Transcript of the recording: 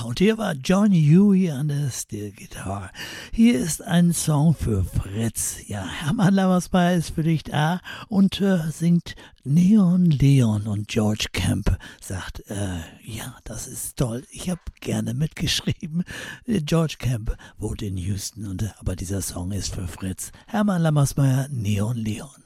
und hier war John Huey an der Steel Guitar. Hier ist ein Song für Fritz. Ja, Hermann Lammersmeyer ist für dich da und singt Neon Leon, und George Kemp sagt, ja, das ist toll. Ich habe gerne mitgeschrieben. George Kemp wohnt in Houston, aber dieser Song ist für Fritz. Hermann Lammersmeyer, Neon Leon.